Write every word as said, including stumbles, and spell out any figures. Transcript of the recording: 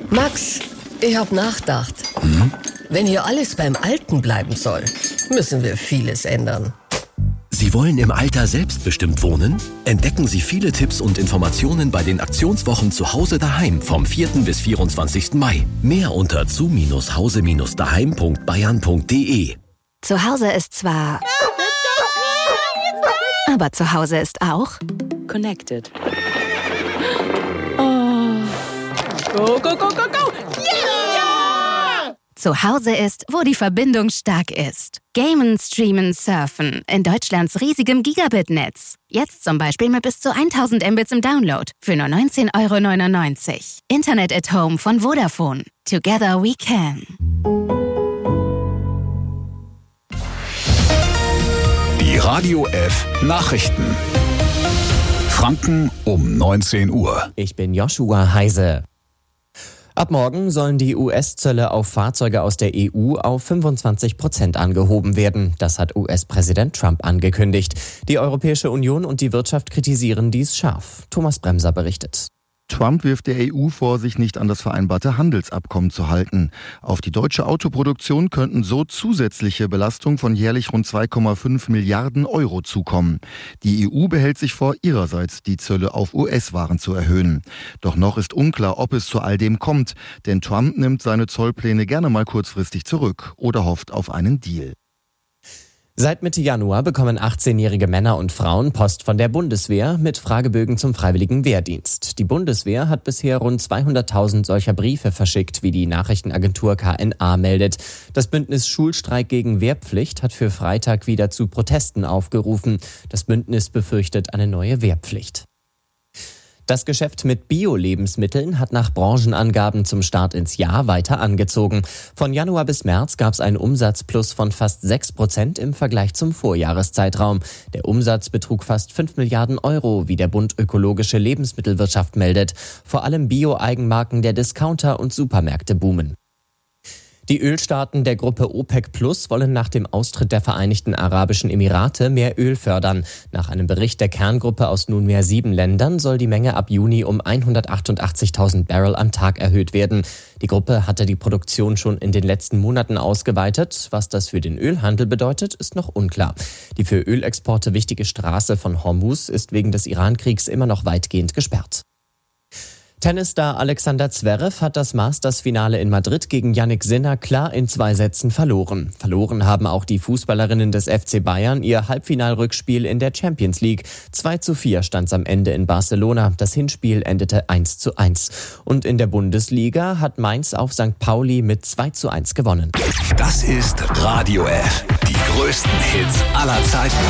Max, ich hab nachgedacht. Hm? Wenn hier alles beim Alten bleiben soll, müssen wir vieles ändern. Sie wollen im Alter selbstbestimmt wohnen? Entdecken Sie viele Tipps und Informationen bei den Aktionswochen zu Hause daheim vom vierten bis vierundzwanzigsten Mai. Mehr unter zu Hause daheim punkt bayern punkt de. Zu Hause ist zwar... Aber zu Hause ist auch... Connected. Oh. Go, go, go, go, go! Yeah! Zu Hause ist, wo die Verbindung stark ist. Gamen, streamen, surfen. In Deutschlands riesigem Gigabit-Netz. Jetzt zum Beispiel mit bis zu tausend Mbits im Download. Für nur neunzehn Euro neunundneunzig. Internet at Home von Vodafone. Together we can. Die Radio F Nachrichten. Franken um neunzehn Uhr. Ich bin Joshua Heise. Ab morgen sollen die U S-Zölle auf Fahrzeuge aus der E U auf fünfundzwanzig Prozent angehoben werden. Das hat U S-Präsident Trump angekündigt. Die Europäische Union und die Wirtschaft kritisieren dies scharf. Thomas Bremser berichtet. Trump wirft der E U vor, sich nicht an das vereinbarte Handelsabkommen zu halten. Auf die deutsche Autoproduktion könnten so zusätzliche Belastungen von jährlich rund zwei Komma fünf Milliarden Euro zukommen. Die E U behält sich vor, ihrerseits die Zölle auf U S-Waren zu erhöhen. Doch noch ist unklar, ob es zu all dem kommt, denn Trump nimmt seine Zollpläne gerne mal kurzfristig zurück oder hofft auf einen Deal. Seit Mitte Januar bekommen achtzehnjährige Männer und Frauen Post von der Bundeswehr mit Fragebögen zum freiwilligen Wehrdienst. Die Bundeswehr hat bisher rund zweihunderttausend solcher Briefe verschickt, wie die Nachrichtenagentur K N A meldet. Das Bündnis Schulstreik gegen Wehrpflicht hat für Freitag wieder zu Protesten aufgerufen. Das Bündnis befürchtet eine neue Wehrpflicht. Das Geschäft mit Bio-Lebensmitteln hat nach Branchenangaben zum Start ins Jahr weiter angezogen. Von Januar bis März gab es einen Umsatzplus von fast sechs Prozent im Vergleich zum Vorjahreszeitraum. Der Umsatz betrug fast fünf Milliarden Euro, wie der Bund Ökologische Lebensmittelwirtschaft meldet. Vor allem Bio-Eigenmarken der Discounter und Supermärkte boomen. Die Ölstaaten der Gruppe OPEC Plus wollen nach dem Austritt der Vereinigten Arabischen Emirate mehr Öl fördern. Nach einem Bericht der Kerngruppe aus nunmehr sieben Ländern soll die Menge ab Juni um hundertachtundachtzigtausend Barrel am Tag erhöht werden. Die Gruppe hatte die Produktion schon in den letzten Monaten ausgeweitet. Was das für den Ölhandel bedeutet, ist noch unklar. Die für Ölexporte wichtige Straße von Hormuz ist wegen des Irankriegs immer noch weitgehend gesperrt. Tennisstar Alexander Zverev hat das Masters-Finale in Madrid gegen Jannik Sinner klar in zwei Sätzen verloren. Verloren haben auch die Fußballerinnen des F C Bayern ihr Halbfinalrückspiel in der Champions League. zwei zu vier stand es am Ende in Barcelona. Das Hinspiel endete eins zu eins. Und in der Bundesliga hat Mainz auf Sankt Pauli mit zwei zu eins gewonnen. Das ist Radio F. Die größten Hits aller Zeiten.